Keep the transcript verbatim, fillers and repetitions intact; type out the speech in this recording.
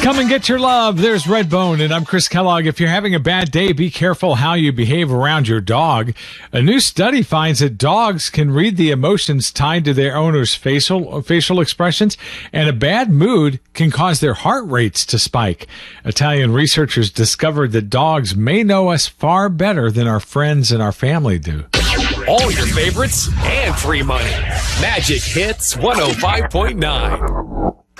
Come and get your love. There's Redbone, and I'm Chris Kellogg. If you're having a bad day, be careful how you behave around your dog. A new study finds that dogs can read the emotions tied to their owner's facial facial expressions, and a bad mood can cause their heart rates to spike. Italian researchers discovered that dogs may know us far better than our friends and our family do. All your favorites and free money. Magic Hits one oh five point nine.